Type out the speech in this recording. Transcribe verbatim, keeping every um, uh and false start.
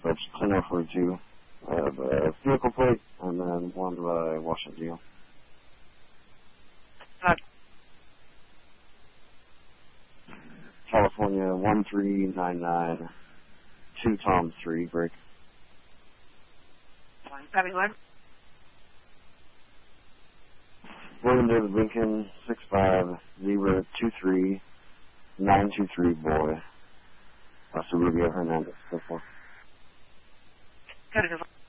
suspects, ten oh forty-two. I have a vehicle plate, and then one by Washington. Uh, California, one three nine nine, two Tom three, break. Copy, what? William David Lincoln, six five zero two three nine two three, boy. That's Rubio Hernandez, so forth. Got it.